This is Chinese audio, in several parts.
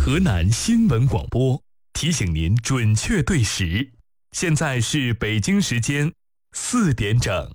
河南新闻广播提醒您准确对时，现在是北京时间4点整。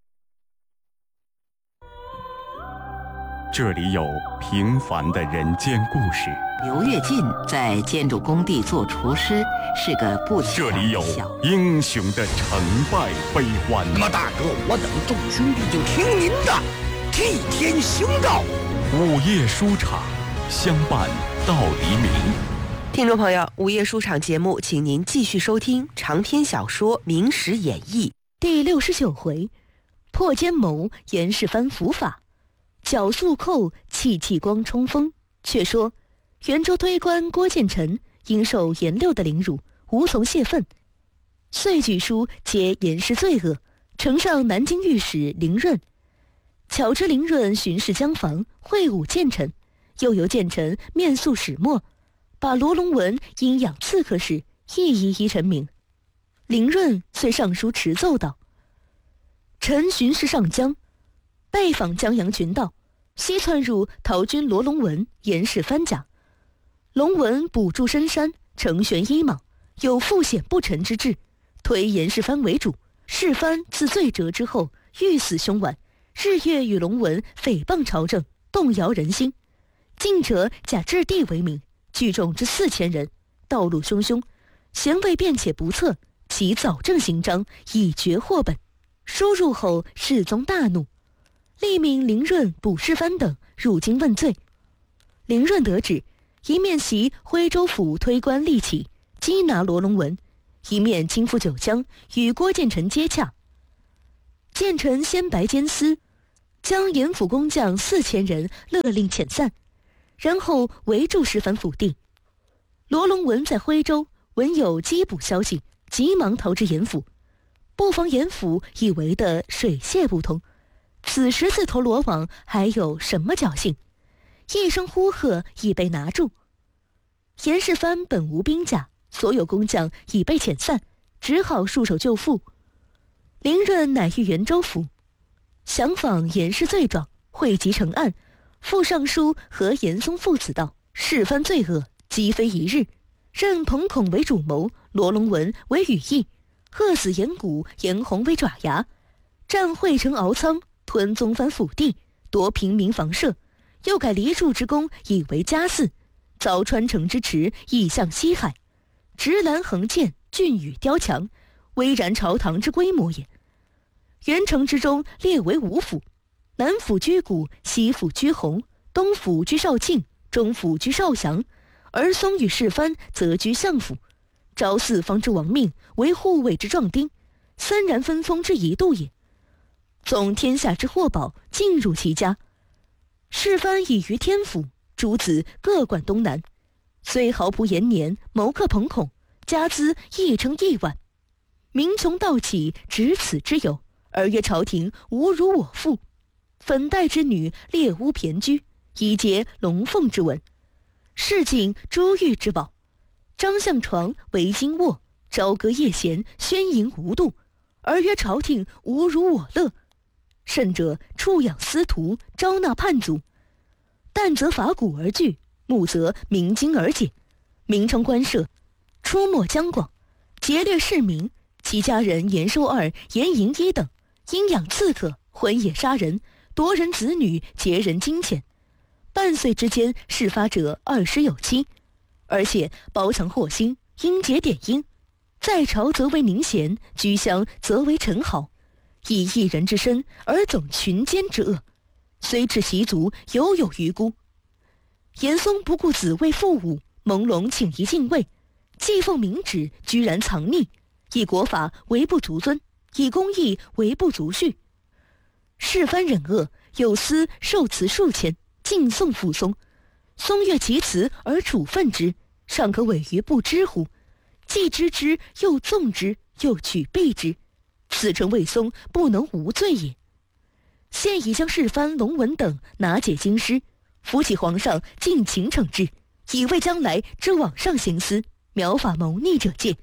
这里有平凡的人间故事。 刘跃进在建筑工地做厨师，是个不强这里有英雄的成败悲欢。 那么大哥，我等众兄弟就听您的，替天行道。 午夜书场，相伴到黎明。 听众朋友，午夜书场节目，请您继续收听长篇小说《明史演义》 第69回：破奸谋严世蕃伏法，绞素寇戚光冲锋。却说袁州推官郭建成因受严六的凌辱，无从泄愤，遂举书揭严氏罪恶，呈上南京御史林润。巧知林润巡视江防，会晤建成，又由建成面诉始末，把罗龙文阴养刺客事一陈明。林润遂上书持奏道：臣巡视上江，拜访江阳群盗，西窜入逃军罗龙文、严世蕃家。龙文补驻深山，乘悬衣莽，有负险不臣之志，推严世蕃为主。世蕃自罪折之后，欲死凶顽，日月与龙文诽谤朝政，动摇人心。近者假置地为名，聚众之4000人，道路汹汹，贤位辩且不测，其早正行章，以绝祸本。书入后，世宗大怒，立命林润、卜世蕃等入京问罪。林润得旨，一面袭徽州府推官利起，缉拿罗龙文，一面亲赴九江，与郭建成接洽。建成先白监司，将严府工匠4000人勒令遣散，然后围住世蕃府邸。罗龙文在徽州闻有缉捕消息，急忙逃至严府，不妨严府以为的水泄不通。此时自投罗网，还有什么侥幸？一声呼喝，已被拿住。严世蕃本无兵甲，所有工匠已被遣散，只好束手就缚。林润乃于袁州府，详访严氏罪状，汇集成案，附上书和严嵩父子道：世蕃罪恶，积非一日，任彭孔为主谋，罗龙文为羽翼，饿死严谷、严洪为爪牙，占惠城敖仓，吞宗藩府地，夺平民房舍，又改黎柱之功以为家祀，凿穿城之池以向西海，直拦横剑，峻宇雕墙，巍然朝堂之规模也。元城之中列为5府，南府居谷，西府居洪，东府居绍庆，中府居绍祥，而松与世蕃则居相府。昭四方之亡命，为护卫之壮丁，森然分封之仪度也。总天下之货宝尽入其家。世蕃已于天府，诸子各管东南，虽豪仆延年，谋克彭孔，家资亦称亿万。民穷道起，只此之有，而曰朝廷无如我父。粉黛之女猎巫骈居，以结龙凤之吻。市井珠玉之宝，张相床，围巾卧，朝歌夜弦，宣淫无度，而曰朝廷无如我乐。甚者处养司徒，招纳叛卒，旦则伐古而据，暮则鸣金而解，明称官舍，出没疆广，劫掠市民。其家人严寿二、严迎一等，因养刺客，混野杀人，夺人子女，劫人金钱，半岁之间事发者20有7，而且包藏祸心，因节点因，在朝则为宁贤，居乡则为陈豪，以一人之身而总群奸之恶，虽至习族，犹有余辜。严嵩不顾子卫父武，朦胧请一禁卫，既奉明旨，居然藏匿，以国法为不足尊，以公义为不足序。世蕃忍恶，有司受辞数千，尽送复松。松阅其辞而处分之，尚可委于不知乎？既知之，又纵之，又取避之，此诚魏松不能无罪也。现已将世蕃、龙文等拿解京师，扶起皇上尽情惩治，以为将来之往上行思，苗法谋逆者戒。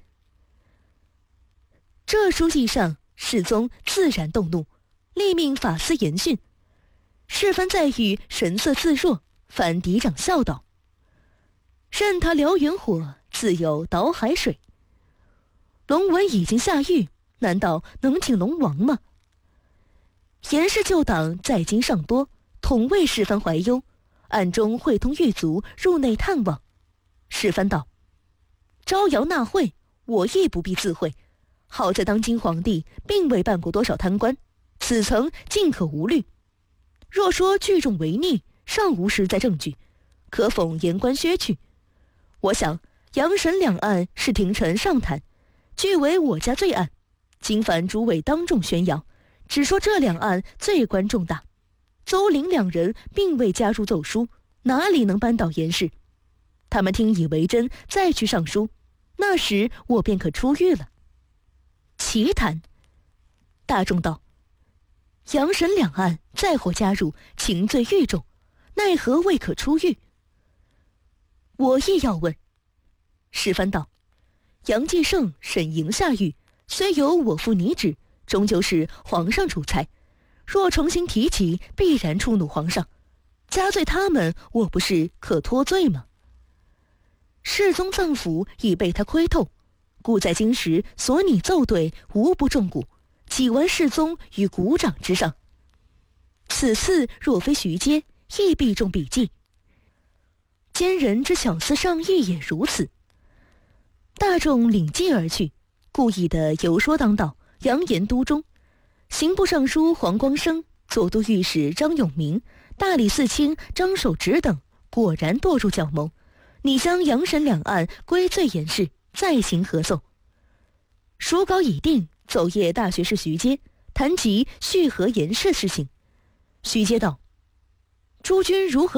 这书记上，世宗自然动怒，立命法司严训。世蕃在狱神色自若，反嫡长笑道： 任他燎原火，自有倒海水。龙文已经下狱，难道能挺龙王吗？严氏旧党在京尚多，统为世蕃怀忧，暗中会通狱卒入内探望。世蕃道：招摇纳贿，我亦不必自讳。好在当今皇帝并未办过多少贪官，此层尽可无虑。若说聚众违逆，尚无实在证据，可否言官削去。我想杨沈两案是廷臣上谈，据为我家罪案，今凡诸位当众宣扬，只说这两案罪关重大。邹陵两人并未加入奏书，哪里能扳倒严氏？他们听以为真，再去上书，那时我便可出狱了。奇谈。大众道：杨沈两案再或加入，情罪愈重，奈何未可出狱？我亦要问。世蕃道：杨继盛、沈莹下狱，虽有我父拟旨，终究是皇上主裁，若重新提起，必然触怒皇上，加罪他们，我不是可脱罪吗？世宗脏腑已被他窥透，故在京时所拟奏对，无不重鼓，岂闻世宗于鼓掌之上。此次若非徐阶，亦必中笔记。奸人之巧思上意也如此。大众领计而去，故意的游说当道，扬言都中。刑部尚书黄光升、左都御史张永明、大理寺卿张守直等果然堕入角谋，拟将杨沈两案归罪严氏，再行合奏。书稿已定，走谒大学士徐阶，谈及续和严氏事情。徐阶道：诸君如何